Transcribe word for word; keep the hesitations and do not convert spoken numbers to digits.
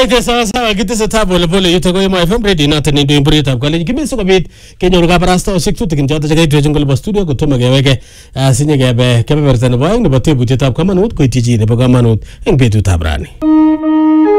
Alright, sawa sawa kiteseta pole pole yuto ko Emo F M radio noton nendo imburetab college kimi sikobit kenyoru kabarastaoshek tutigin choto chekaitwech ngol bo studio kotomo keweke sinye kebe kebeberta nebo aeng nebo tebutietab kamanut koityi chi nebo kamanut eng betutab rani.